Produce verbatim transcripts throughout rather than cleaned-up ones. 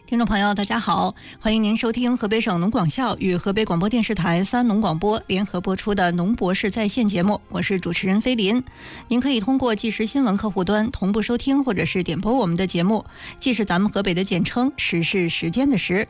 听众朋友大家好，欢迎您收听河北省农广校与河北广播电视台三农广播联合播出的农博士在线节目，我是主持人菲林。您可以通过即时新闻客户端同步收听或者是点播我们的节目，既是咱们河北的简称，时是时间的时。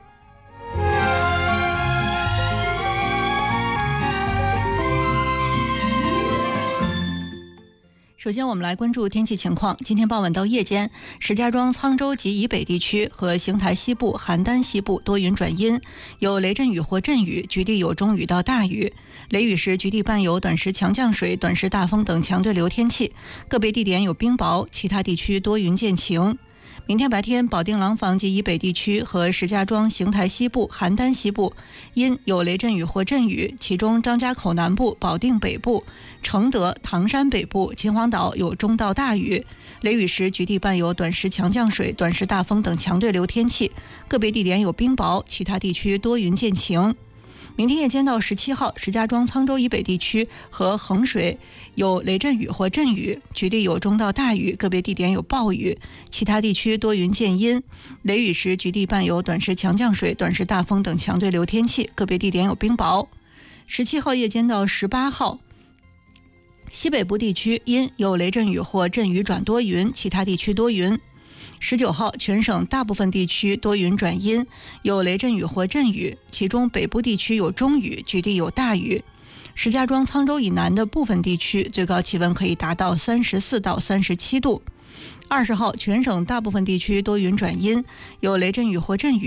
首先我们来关注天气情况。今天傍晚到夜间，石家庄、沧州及以北地区和邢台西部、邯郸西部多云转阴，有雷阵雨或阵雨，局地有中雨到大雨。雷雨时局地伴有短时强降水、短时大风等强对流天气，个别地点有冰雹，其他地区多云见晴。明天白天，保定廊坊及以北地区和石家庄、邢台西部、邯郸西部阴有雷阵雨或阵雨，其中张家口南部、保定北部、承德、唐山北部、秦皇岛有中到大雨。雷雨时局地伴有短时强降水、短时大风等强对流天气，个别地点有冰雹，其他地区多云见晴。明天夜间到十七号，石家庄、沧州以北地区和衡水有雷阵雨或阵雨，局地有中到大雨，个别地点有暴雨，其他地区多云见阴。雷雨时局地伴有短时强降水、短时大风等强对流天气，个别地点有冰雹。十七号夜间到十八号，西北部地区阴有雷阵雨或阵雨转多云，其他地区多云。十九号，全省大部分地区多云转阴，有雷阵雨或阵雨，其中北部地区有中雨，局地有大雨。石家庄、沧州以南的部分地区最高气温可以达到三十四到三十七度。二十号，全省大部分地区多云转阴，有雷阵雨或阵雨。